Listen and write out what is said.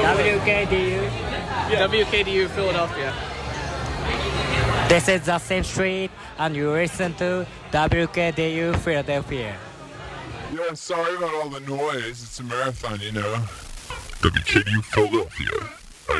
WKDU. Yeah. WKDU Philadelphia. This is the same street, and you listen to WKDU Philadelphia. Yeah, sorry about all the noise. It's a marathon, you know. WKDU Philadelphia.